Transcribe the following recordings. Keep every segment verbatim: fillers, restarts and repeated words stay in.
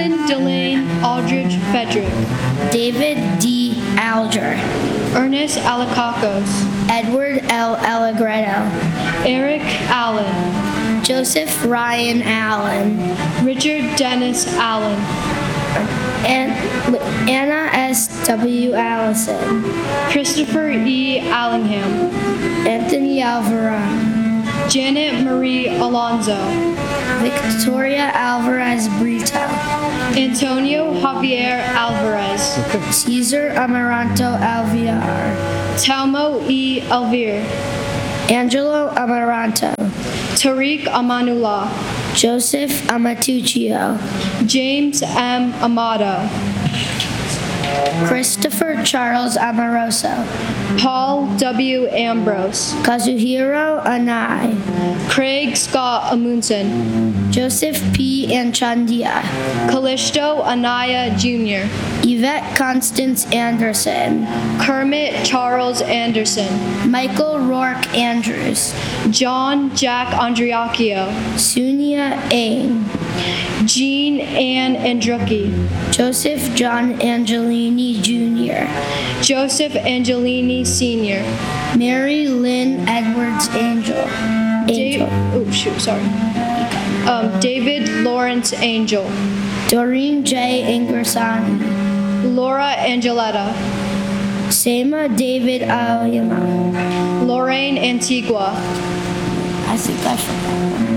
Delane Aldridge Fedrick, David D. Alger, Ernest Alacacos, Edward L. Allegretto, Eric Allen, Joseph Ryan Allen, Richard Dennis Allen, An- Anna S. W. Allison, Christopher E. Allingham, Anthony Alvarado, Janet Marie Alonzo, Victoria Alvarez Brito, Antonio Javier Alvarez, Cesar Amaranto Alviar, Talmo E. Elvir, Angelo Amaranto, Tariq Amanullah, Joseph Amatuccio, James M. Amato, Christopher Charles Amoroso, Paul W. Ambrose, Kazuhiro Anai, Craig Scott Amundsen, Joseph P. Anchandia, Callisto Anaya Junior, Yvette Constance Anderson, Kermit Charles Anderson, Michael Rourke Andrews, John Jack Andriacchio, Sunia Aang, Jean Ann Andrucki, Joseph John Angelini Junior, Joseph Angelini Senior, Mary Lynn Edwards Angel, Angel, Da- oh shoot, sorry. Um, David Lawrence Angel, Doreen J. Ingersani, Laura Angeletta, Sema David Aoyama. Lorraine Antigua, I think I forgot one.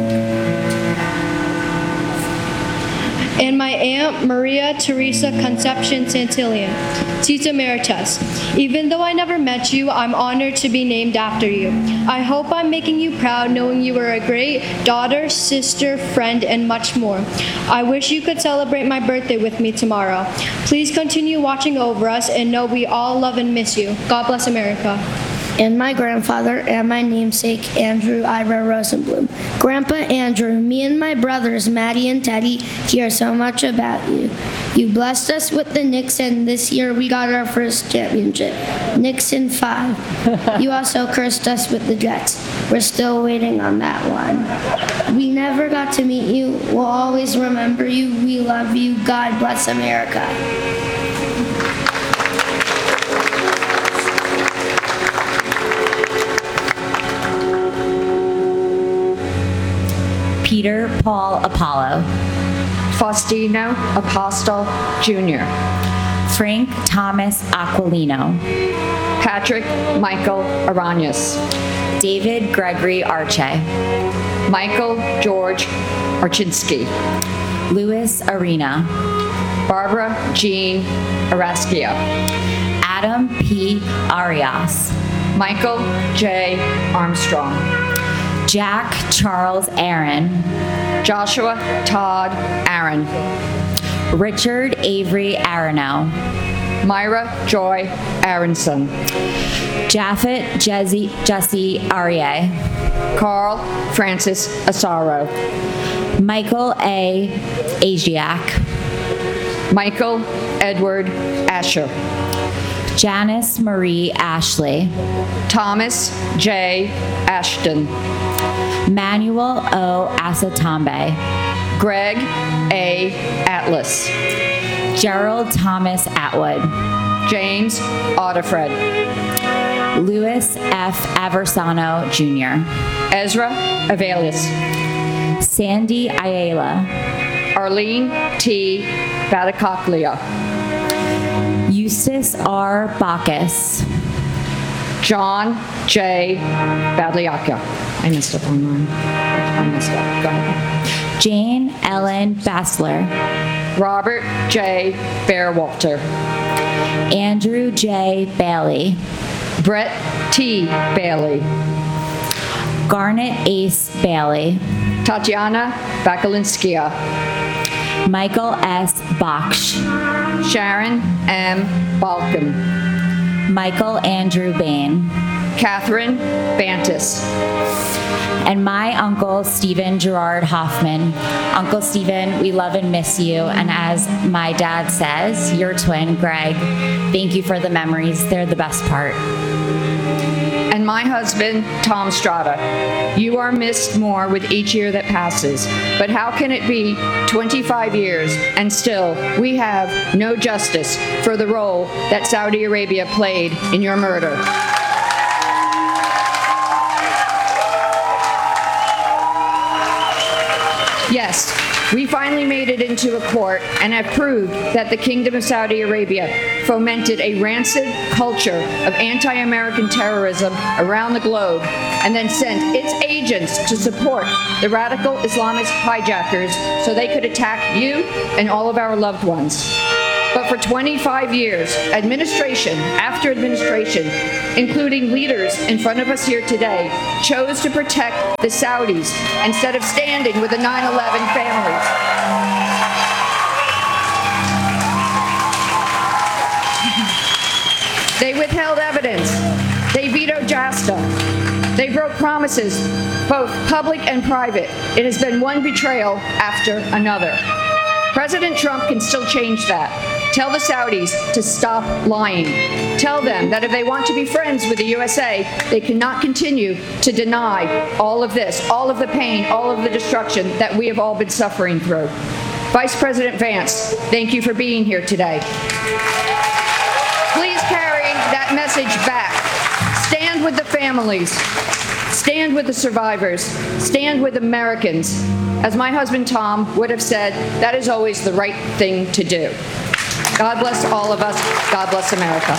and my Aunt Maria Teresa Concepcion Santillan, Tita Emeritus. Even though I never met you, I'm honored to be named after you. I hope I'm making you proud knowing you are a great daughter, sister, friend, and much more. I wish you could celebrate my birthday with me tomorrow. Please continue watching over us and know we all love and miss you. God bless America. And my grandfather and my namesake, Andrew Ira Rosenblum. Grandpa Andrew, me and my brothers, Maddie and Teddy, hear so much about you. You blessed us with the Knicks, and this year we got our first championship. Knicks in five. You also cursed us with the Jets. We're still waiting on that one. We never got to meet you. We'll always remember you. We love you. God bless America. Peter Paul Apollo, Faustino Apostle Junior, Frank Thomas Aquilino, Patrick Michael Arañas, David Gregory Arche, Michael George Archinsky, Louis Arena, Barbara Jean Araskia, Adam P. Arias, Michael J. Armstrong, Jack Charles Aaron, Joshua Todd Aaron, Richard Avery Arano, Myra Joy Aronson, Japhet Jesse, Jesse Arie, Carl Francis Asaro, Michael A. Asiak, Michael Edward Asher, Janice Marie Ashley, Thomas J. Ashton, Manuel O. Asatambe, Greg A. Atlas, Gerald Thomas Atwood, James Audifred, Louis F. Aversano Junior, Ezra Avelius, Sandy Ayala, Arlene T. Batacoclia, Eustace R. Bacchus, John J. Badliaka. I messed up on mine. I messed up. Go ahead. Jane Ellen Bassler, Robert J. Fairwalter, Andrew J. Bailey, Brett T. Bailey, Garnet Ace Bailey, Tatiana Bakalinskia, Michael S. Baksh, Sharon M. Balkan, Michael Andrew Bain, Catherine Bantis, and my uncle, Stephen Gerard Hoffman. Uncle Stephen, we love and miss you. And as my dad says, your twin, Greg, thank you for the memories. They're the best part. and my husband, Tom Strada. You are missed more with each year that passes. But how can it be twenty-five years and still we have no justice for the role that Saudi Arabia played in your murder? Yes, we finally made it into a court and have proved that the Kingdom of Saudi Arabia fomented a rancid culture of anti-American terrorism around the globe and then sent its agents to support the radical Islamist hijackers so they could attack you and all of our loved ones. But for twenty-five years, administration after administration, including leaders in front of us here today, chose to protect the Saudis instead of standing with the nine eleven families. They withheld evidence. They vetoed JASTA. They broke promises, both public and private. It has been one betrayal after another. President Trump can still change that. Tell the Saudis to stop lying. Tell them that if they want to be friends with the U S A, they cannot continue to deny all of this, all of the pain, all of the destruction that we have all been suffering through. Vice President Vance, thank you for being here today. Please carry that message back. Stand with the families. Stand with the survivors. Stand with Americans. As my husband Tom would have said, that is always the right thing to do. God bless all of us. God bless America.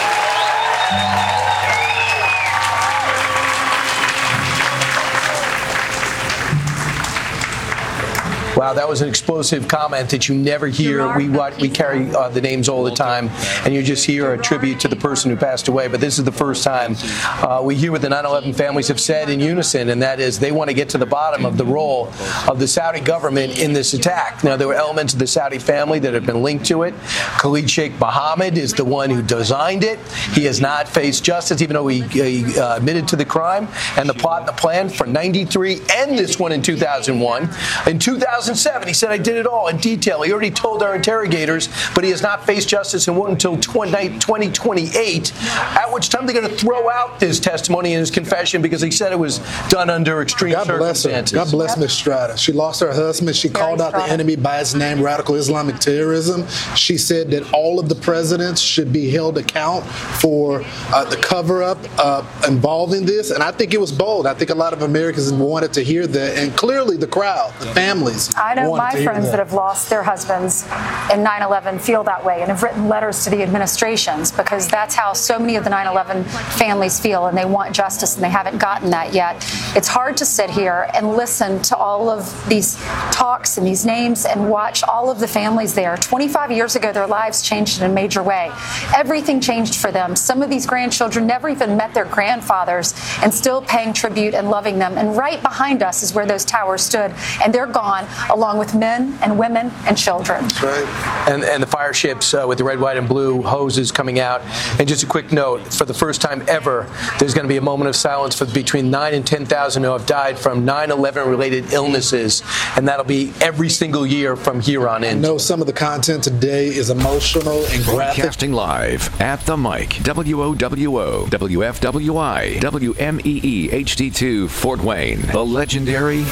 Wow, that was an explosive comment that you never hear. We watch, we carry uh, the names all the time, and you just hear a tribute to the person who passed away. But this is the first time uh, we hear what the nine eleven families have said in unison, and that is they want to get to the bottom of the role of the Saudi government in this attack. Now, there were elements of the Saudi family that have been linked to it. Khalid Sheikh Mohammed is the one who designed it. He has not faced justice, even though he, he uh, admitted to the crime and the plot and the plan for ninety-three and this one in two thousand one. In two thousand seven, he said, I did it all in detail. He already told our interrogators, but he has not faced justice and won't until twenty twenty-eight, at which time they're going to throw out his testimony and his confession because he said it was done under extreme God bless her. circumstances. God bless Miss Strada. She lost her husband. She called out the enemy by his name, radical Islamic terrorism. She said that all of the presidents should be held account for uh, the cover-up uh, involving this. And I think it was bold. I think a lot of Americans wanted to hear that. And clearly the crowd, the families, I know wanted my to hear friends that. that have lost their husbands in nine eleven feel that way and have written letters to the administrations because that's how so many of the nine eleven families feel, and they want justice and they haven't gotten that yet. It's hard to sit here and listen to all of these talks and these names and watch all of the families there. twenty-five years ago, their lives changed in a major way. Everything changed for them. Some of these grandchildren never even met their grandfathers and still paying tribute and loving them. And right behind us is where those towers stood, and they're gone along with men and women and children. That's right. And, and the fire ships uh, with the red, white, and blue hoses coming out. And just a quick note, for the first time ever, there's going to be a moment of silence for between nine and ten thousand who have died from nine eleven related illnesses. And that'll be every single year from here on in. I know some of the content today is emotional and graphic. Broadcasting live at the mic, W O W O, W F W I, W M E E H D two, Fort Wayne, the legendary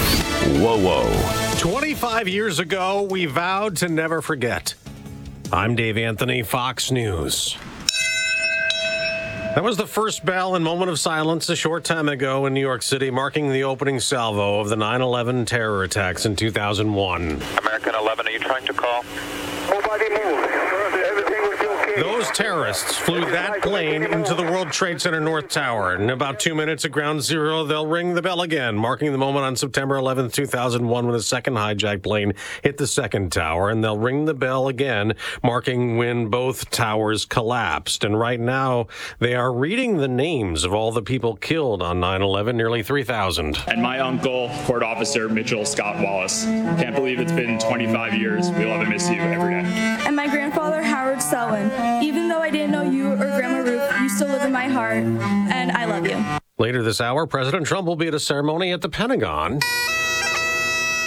WoWo. twenty-five years ago, we vowed to never forget. I'm Dave Anthony, Fox News. That was the first bell and moment of silence a short time ago in New York City, marking the opening salvo of the nine eleven terror attacks in two thousand one. American eleven, are you trying to call? Nobody move. Everything will be okay. Those terrorists flew that plane into the World Trade Center North Tower. In about two minutes at ground zero, they'll ring the bell again, marking the moment on September eleventh, two thousand one, when a second hijacked plane hit the second tower. And they'll ring the bell again, marking when both towers collapsed. And right now, they are reading the names of all the people killed on nine eleven, nearly three thousand. And my uncle, Court Officer Mitchell Scott Wallace. Can't believe it's been twenty-five years. We love and miss you every day. And my grandfather, Howard Selwyn. Even though I didn't know you or Grandma Ruth, you still live in my heart, and I love you. Later this hour, President Trump will be at a ceremony at the Pentagon.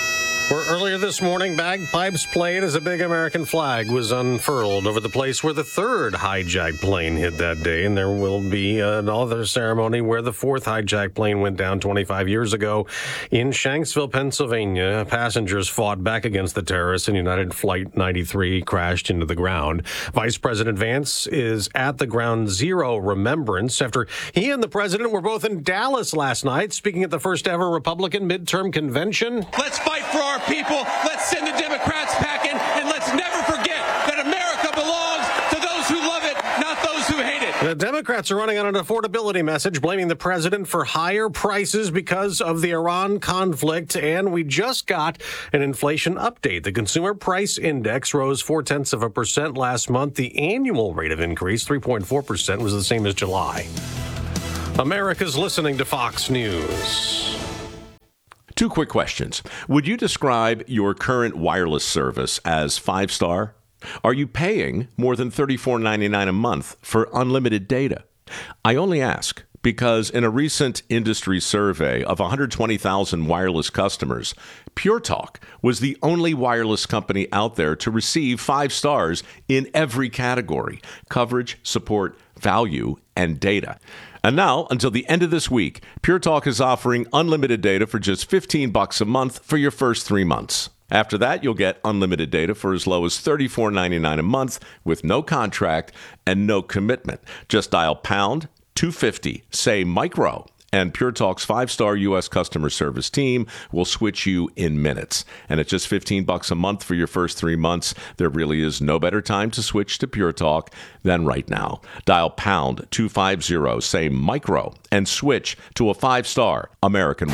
Where earlier this morning, bagpipes played as a big American flag was unfurled over the place where the third hijacked plane hit that day. And there will be another ceremony where the fourth hijacked plane went down twenty-five years ago in Shanksville, Pennsylvania. Passengers fought back against the terrorists, and United Flight ninety-three crashed into the ground. Vice President Vance is at the Ground Zero remembrance after he and the president were both in Dallas last night, speaking at the first ever Republican midterm convention. Let's fight for our people. Let's send the Democrats packing, and let's never forget that America belongs to those who love it, not those who hate it. The Democrats are running on an affordability message, blaming the president for higher prices because of the Iran conflict. And we just got an inflation update. The Consumer Price Index rose four-tenths of a percent last month. The annual rate of increase, three point four percent, was the same as July. America's listening to Fox News. Two quick questions. Would you describe your current wireless service as five-star? Are you paying more than thirty-four ninety-nine a month for unlimited data? I only ask because in a recent industry survey of one hundred twenty thousand wireless customers, Pure Talk was the only wireless company out there to receive five stars in every category: coverage, support, value, and data. And now, until the end of this week, Pure Talk is offering unlimited data for just fifteen bucks a month for your first three months. After that, you'll get unlimited data for as low as thirty-four ninety-nine a month with no contract and no commitment. Just dial pound two fifty, say micro, and Pure Talk's five-star U S customer service team will switch you in minutes. And at just fifteen bucks a month for your first three months, there really is no better time to switch to Pure Talk than right now. Dial pound two fifty, say micro, and switch to a five-star American.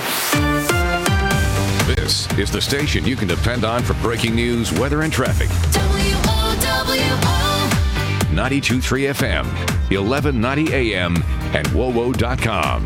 This is the station you can depend on for breaking news, weather, and traffic. W O W O ninety-two point three F M, eleven ninety A M, and W O W O dot com.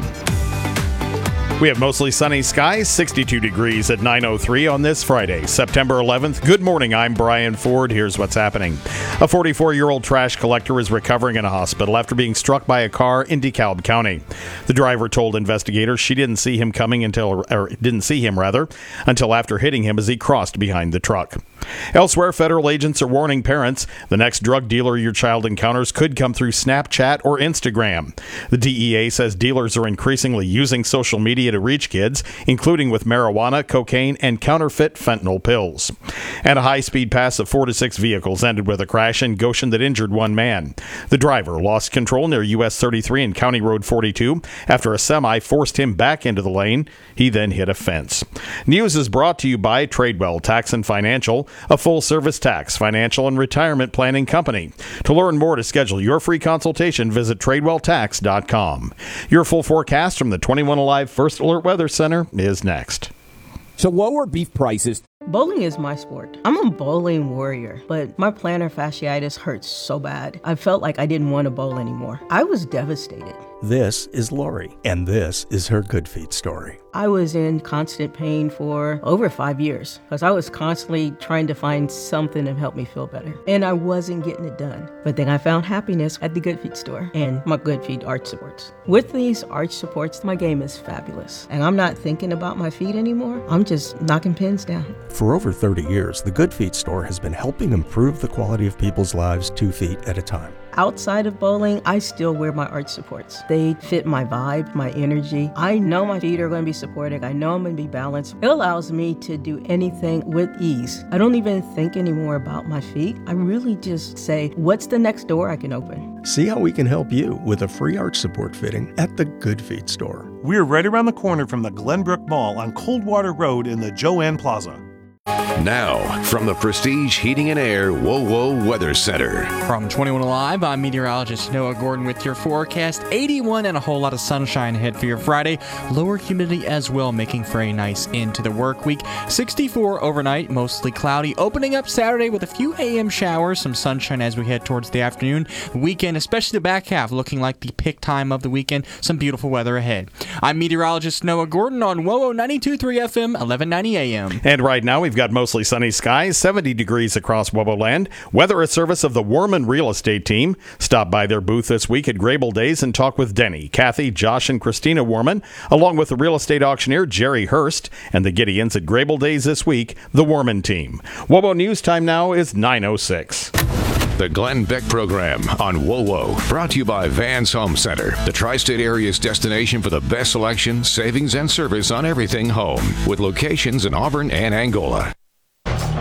We have mostly sunny skies, sixty-two degrees at nine oh three on this Friday, September eleventh. Good morning, I'm Brian Ford. Here's what's happening. A forty-four-year-old trash collector is recovering in a hospital after being struck by a car in DeKalb County. The driver told investigators she didn't see him coming until, or didn't see him rather, until after hitting him as he crossed behind the truck. Elsewhere, federal agents are warning parents the next drug dealer your child encounters could come through Snapchat or Instagram. The D E A says dealers are increasingly using social media to reach kids, including with marijuana, cocaine, and counterfeit fentanyl pills. And a high-speed pass of four to six vehicles ended with a crash in Goshen that injured one man. The driver lost control near U S thirty-three and County Road forty-two after a semi forced him back into the lane. He then hit a fence. News is brought to you by Tradewell Tax and Financial, a full-service tax, financial, and retirement planning company. To learn more to schedule your free consultation, visit tradewell tax dot com. Your full forecast from the twenty-one Alive First Alert Weather Center is next. To lower beef prices. Bowling is my sport. I'm a bowling warrior, but my plantar fasciitis hurts so bad. I felt like I didn't want to bowl anymore. I was devastated. This is Lori, and this is her Good Feet story. I was in constant pain for over five years because I was constantly trying to find something to help me feel better. And I wasn't getting it done. But then I found happiness at the Good Feet store and my Good Feet arch supports. With these arch supports, my game is fabulous. And I'm not thinking about my feet anymore. I'm just knocking pins down. For over thirty years, the Good Feet store has been helping improve the quality of people's lives two feet at a time. Outside of bowling, I still wear my arch supports. They fit my vibe, my energy. I know my feet are going to be supported. I know I'm going to be balanced. It allows me to do anything with ease. I don't even think anymore about my feet. I really just say, what's the next door I can open? See how we can help you with a free arch support fitting at the Good Feet store. We're right around the corner from the Glenbrook Mall on Coldwater Road in the Joanne Plaza. Now, from the Prestige Heating and Air W O W O Weather Center. From twenty-one Alive, I'm meteorologist Noah Gordon with your forecast. eighty-one and a whole lot of sunshine ahead for your Friday. Lower humidity as well, making for a nice end to the work week. sixty-four overnight, mostly cloudy. Opening up Saturday with a few A M showers, some sunshine as we head towards the afternoon. Weekend, especially the back half, looking like the pick time of the weekend. Some beautiful weather ahead. I'm meteorologist Noah Gordon on W O W O ninety-two point three F M, eleven ninety A M. And right now we've we've got mostly sunny skies, seventy degrees across Woboland. Weather a service of the Warman Real Estate Team. Stop by their booth this week at Grable Days and talk with Denny, Kathy, Josh, and Christina Warman, along with the real estate auctioneer Jerry Hurst and the Gideons at Grable Days this week, the Warman Team. Wobo News time now is nine oh six. The Glenn Beck Program on WOWO, brought to you by Vans Home Center, the tri-state area's destination for the best selection, savings, and service on everything home, with locations in Auburn and Angola.